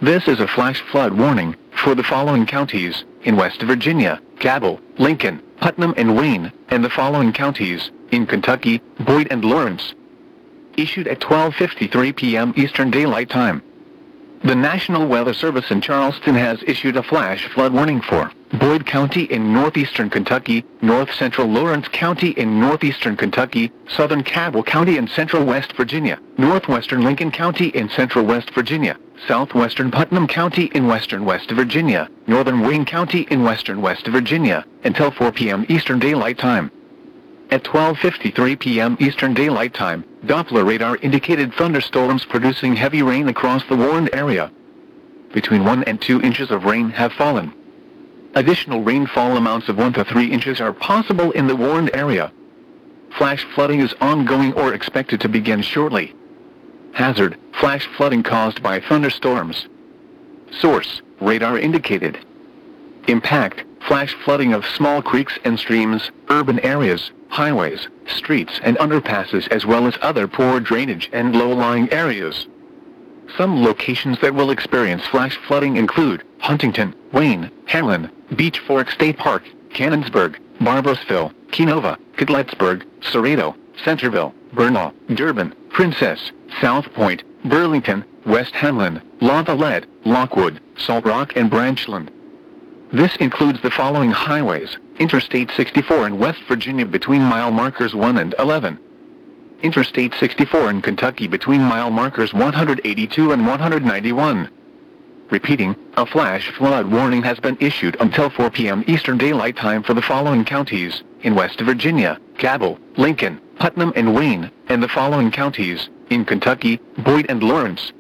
This is a flash flood warning for the following counties in West Virginia: Cabell, Lincoln, Putnam and Wayne, and the following counties in Kentucky: Boyd and Lawrence. Issued at 12:53 p.m. Eastern Daylight Time. The National Weather Service in Charleston has issued a flash flood warning for Boyd County in northeastern Kentucky, north-central Lawrence County in northeastern Kentucky, southern Cabell County in central West Virginia, northwestern Lincoln County in central West Virginia, southwestern Putnam County in western West Virginia, northern Wayne County in western West Virginia, until 4 p.m. Eastern Daylight Time. At 12:53 p.m. Eastern Daylight Time, Doppler radar indicated thunderstorms producing heavy rain across the warned area. Between 1 and 2 inches of rain have fallen. Additional rainfall amounts of 1 to 3 inches are possible in the warned area. Flash flooding is ongoing or expected to begin shortly. Hazard: flash flooding caused by thunderstorms. Source: radar indicated. Impact: flash flooding of small creeks and streams, urban areas, highways, streets and underpasses, as well as other poor drainage and low-lying areas. Some locations that will experience flash flooding include Huntington, Wayne, Hamlin, Beech Fork State Park, Cannonsburg, Barboursville, Kenova, Cadlettsburg, Cerrado, Centerville, Bernal, Durban, Princess, South Point, Burlington, West Hamlin, Lavallette, Lockwood, Salt Rock and Branchland. This includes the following highways: Interstate 64 in West Virginia between mile markers 1 and 11. Interstate 64 in Kentucky between mile markers 182 and 191. Repeating, a flash flood warning has been issued until 4 p.m. Eastern Daylight Time for the following counties in West Virginia: Cabell, Lincoln, Putnam and Wayne, and the following counties in Kentucky: Boyd and Lawrence.